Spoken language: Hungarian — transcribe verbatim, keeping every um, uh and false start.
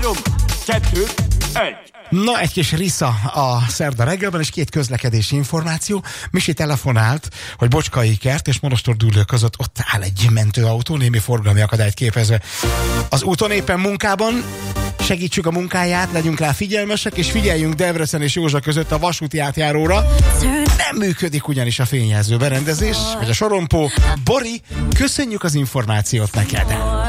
három, kettő, egy. Na, egy kis risza a szerda reggelben, és két közlekedési információ. Misi telefonált, hogy Bocskai kert és Monostordűlő között ott áll egy mentőautó, némi forgalmi akadályt képezve. Az úton éppen munkában, segítsük a munkáját, legyünk rá figyelmesek, és figyeljünk Debrecen és Józsa között a vasúti átjáróra. Nem működik ugyanis a fényjelző berendezés, vagy a sorompó. Bori, köszönjük az információt neked!